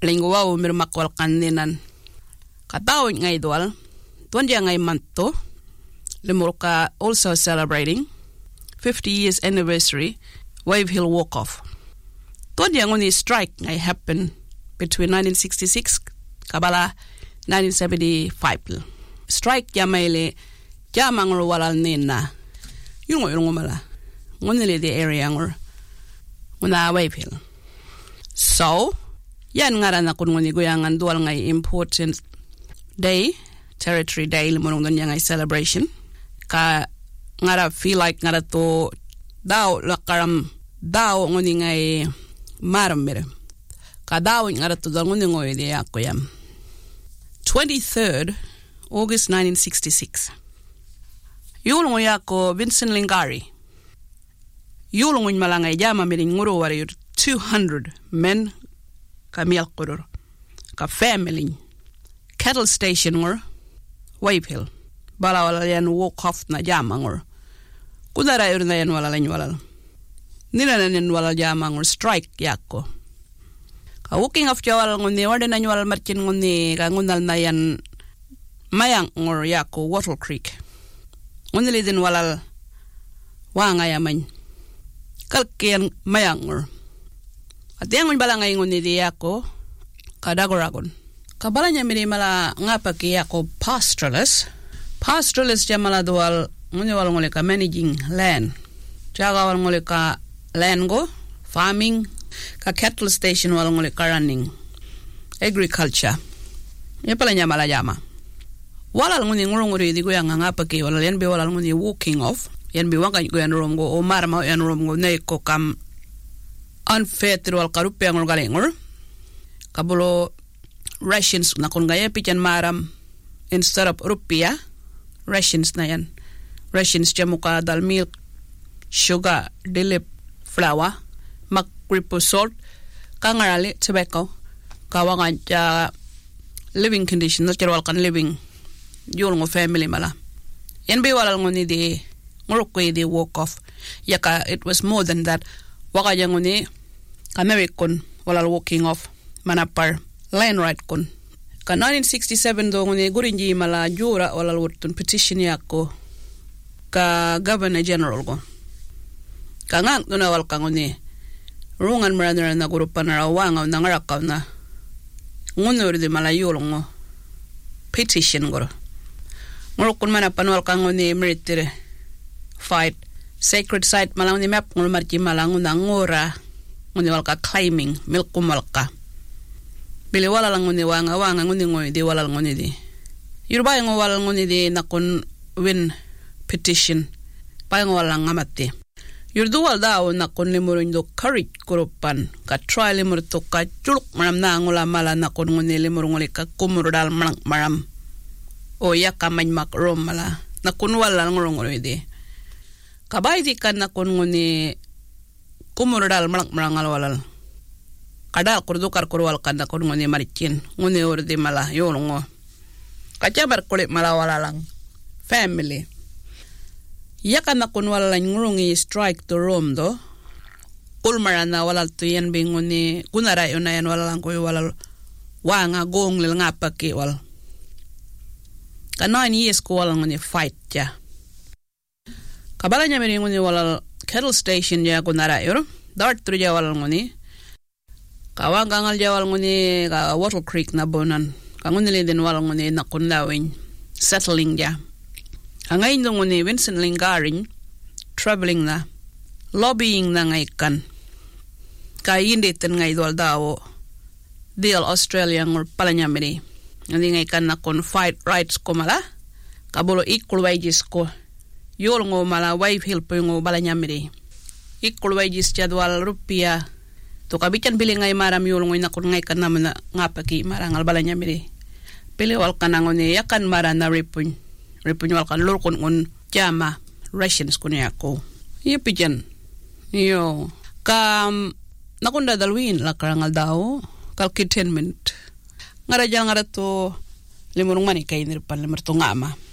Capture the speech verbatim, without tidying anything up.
lingwa umir makwal kaninan katao ngay dual tuan dia ngay manto limurka also celebrating fifty years anniversary Wave Hill Walk Off. Tuan dia ngoni strike ngay happen between nineteen sixty-six kabala nineteen seventy-five. Strike ya maile ya mangro walal nina. Yung yung mala. Ngoni le the area ngor. Ngona Wave Hill. So, yan nga na kun ngoni goyangan dual ngay important day, territory day limonong don ngay celebration. Ka ngara feel like ngara to daw lakaram daw ngoni ngay maramir. Ka daw ngara to dal ngoni ngoy de akoyam. twenty-third August nineteen sixty-six. Yulong yako Vincent Lingari. Yulong malangay jama miring nguro wari two hundred men kamial kurur ka family cattle station ngor Wave Hill bala wala yan walk off na jama ngor kudara yur na yan wala lan wala nila na yan wala jama ngor strike yako ka walking off jawal ngoni wala na wala markin ngoni ka ngunal na yan mayang ngor yako Wattle Creek ngoni lidin wala wanga yaman kalkian mayang ngor at yang bala ngay ngoni di ako kadagoragon kabala nya miri mala ngapa ki ako pastoralist pastoralist ja mala dual ngoni wal ngole ka managing land jaga wal ngole ka land go farming ka cattle station wal ngole ka running agriculture ya pala nya mala jama wala ngoni ngurunguri di go yang ngapa ki wala yan be wala ngoni walking off yan be wanga go yan rom go o marma yan rom go nei ko kam unfaithful karupe ang galengor kabulo rations na kun gaya pijan maram instead of rupia rations na yan rations jamuka dal milk sugar dilip flour makripo salt kangarali tobacco kawangan ja living condition not jarwal kan living yul ngo family mala yan be walal ngoni di ngorokwe di walk off yaka it was more than that waka janguni kameri kun walal walking off manapar line right kun ka nineteen sixty-seven do nguni gurinji mala jura walal wurtun petition yako ka governor general go ka ngang tuna wal kanguni rungan marana na grupan na wanga na ngarakaw na ngunur di mala yulong petition go ngorokun manapan wal kanguni military fight sacred site malang ni map ngul marji malang na ngora nguni wal ka claiming milkum wal ka bili wala lang nguni wanga wanga nguni ngoy di wala nguni di yurba ngo wala nguni di nakun win petition pa ngo wala ngamati yurdu wal daw nakun limuro ndo courage grupan ka try limuro to ka chuluk maram na ngula mala nakun nguni limuro nguli ka kumuro dal malang maram o yakamay mak rom mala nakun wala ngoro ngoro di kabay di kan na kun nguni kumurdal malang marangal walal kadal kurdukar kurwal kan na kun nguni maricin nguni urdi mala yulungo kacabar kulit mala walalang family ya kan na kun walalang ngurungi strike to rom do kulmarana walal to yan bing nguni kunara yun na yan walalang kuy walal wanga gong lil ngapaki wal ka nine years ko walang nguni fight ya kabala nya meri nguni walal cattle station ya kunara yoro dart tru ja walal nguni kawang gangal ja walal nguni ka Wattle Creek na bonan ka nguni den walal nguni na kunlawin settling ja angay ndo nguni Vincent Lingari traveling na lobbying na ngay kan ka yindi ten ngay dol dawo deal Australia ngor pala nya meri ngani ngay kan na kon fight rights ko mala kabulo equal wages ko yol ngo mala Wave Hill po ngo bala nyamiri equal wages jadwal rupia to kabican bili ngay maram yol ngo nakun ngay kan namana ngapaki marangal bala nyamiri pili wal kanango ni yakan marana ripun ripun wal kan lur kun un jama rations kun yako yipijan yo kam nakunda dalwin la karangal daw kalkiten mint ngara jang ngara to limurung mani kay nirpan limur to ngama